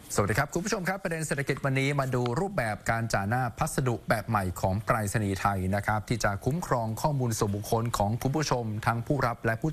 สวัสดีครับคุณผู้ชมครับประเด็นเศรษฐกิจวันนี้มาดูรูปแบบการจ่ายหน้าพัสดุแบบใหม่ของไปรษณีย์ไทยนะครับที่จะคุ้มครองข้อมูลส่วนบุคคลของคุณผู้ชมทั้งผู้รับและผู้